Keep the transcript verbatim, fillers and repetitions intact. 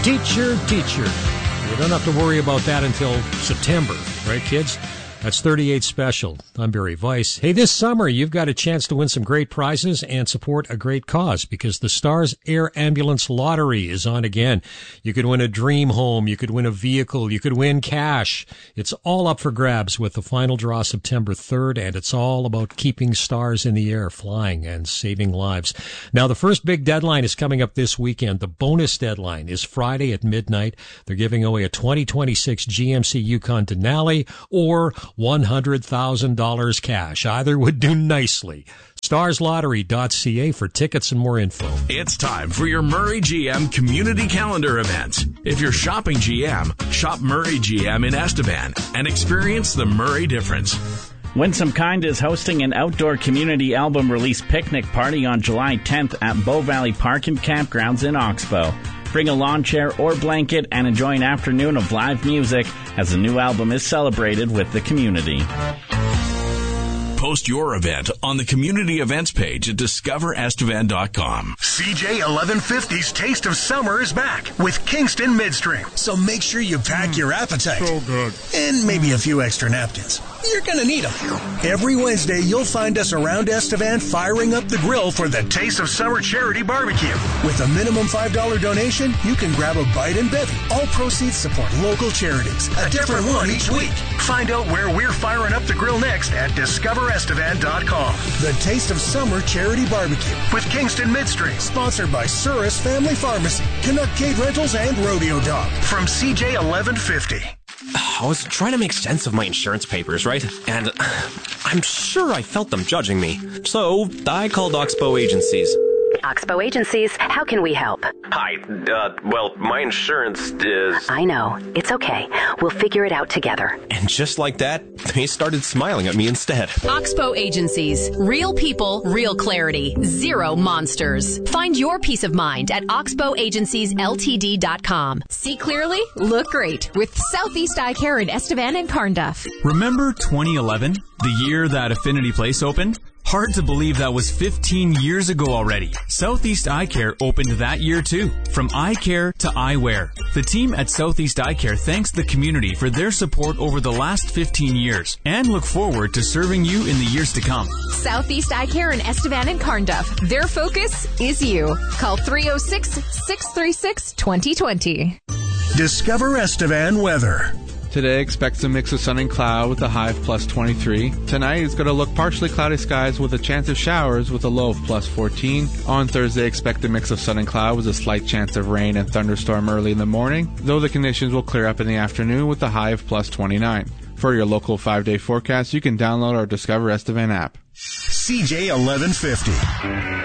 Teacher, teacher. You don't have to worry about that until September, right, kids? That's thirty-eight Special. I'm Barry Weiss. Hey, this summer, you've got a chance to win some great prizes and support a great cause because the Stars Air Ambulance Lottery is on again. You could win a dream home. You could win a vehicle. You could win cash. It's all up for grabs with the final draw September third, and it's all about keeping stars in the air, flying, and saving lives. Now, the first big deadline is coming up this weekend. The bonus deadline is Friday at midnight. They're giving away a twenty twenty-six G M C Yukon Denali or one hundred thousand dollars cash. Either would do nicely. stars lottery dot c a for tickets and more info. It's time for your Murray G M Community Calendar event. If you're shopping G M, shop Murray G M in Estevan and experience the Murray difference. Win Some Kind is hosting an outdoor community album release picnic party on July tenth at Bow Valley Park and Campgrounds in Oxbow. Bring a lawn chair or blanket and enjoy an afternoon of live music as the new album is celebrated with the community. Post your event on the community events page at discover estevan dot com. C J eleven fifty's Taste of Summer is back with Kingston Midstream. So make sure you pack mm, your appetite. So good. And maybe a few extra napkins. You're going to need them. Every Wednesday, you'll find us around Estevan firing up the grill for the Taste of Summer Charity Barbecue. With a minimum five dollars donation, you can grab a bite and bevy. All proceeds support local charities. A different one each week. Find out where we're firing up the grill next at discover estevan dot com. The Taste of Summer Charity Barbecue with Kingston Midstream. Sponsored by Surus Family Pharmacy, Canuck Cade Rentals, and Rodeo Dog. From C J eleven fifty. I was trying to make sense of my insurance papers, right? And I'm sure I felt them judging me. So I called Oxbow Agencies. Oxbow Agencies, how can we help? Hi, uh, well, my insurance is... I know. It's okay. We'll figure it out together. And just like that, they started smiling at me instead. Oxbow Agencies. Real people, real clarity. Zero monsters. Find your peace of mind at oxbow agencies l t d dot com. See clearly, look great with Southeast Eye Care in Estevan and Carnduff. Remember twenty eleven, the year that Affinity Place opened? Hard to believe that was fifteen years ago already. Southeast Eye Care opened that year too. From eye care to eyewear. The team at Southeast Eye Care thanks the community for their support over the last fifteen years and look forward to serving you in the years to come. Southeast Eye Care in Estevan and Carnduff. Their focus is you. Call three oh six, six three six, two oh two oh. Discover Estevan weather. Today, expect a mix of sun and cloud with a high of plus twenty-three. Tonight, it's going to look partially cloudy skies with a chance of showers with a low of plus fourteen. On Thursday, expect a mix of sun and cloud with a slight chance of rain and thunderstorm early in the morning, though the conditions will clear up in the afternoon with a high of plus twenty-nine. For your local five-day forecast, you can download our Discover Estevan app. C J eleven fifty.